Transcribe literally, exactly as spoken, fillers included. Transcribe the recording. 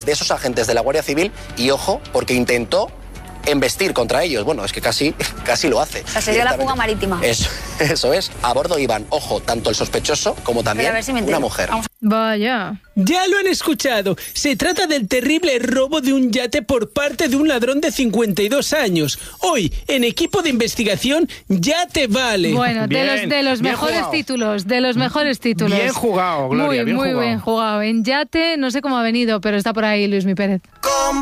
de esos agentes de la Guardia Civil y, ojo, porque intentó embestir contra ellos. Bueno, es que casi, casi lo hace. O sea, sería la fuga marítima. Eso, eso es. A bordo iban, ojo, tanto el sospechoso como también si una mujer. Vamos. Vaya. Ya lo han escuchado. Se trata del terrible robo de un yate por parte de un ladrón de cincuenta y dos años. Hoy, en Equipo de Investigación, Ya te vale. Bueno, Bien, de los, de los bien mejores jugado. títulos, de los mejores títulos. Bien jugado, Gloria, Muy, bien muy jugado. bien jugado. En Yate, no sé cómo ha venido, pero está por ahí Luismi Pérez.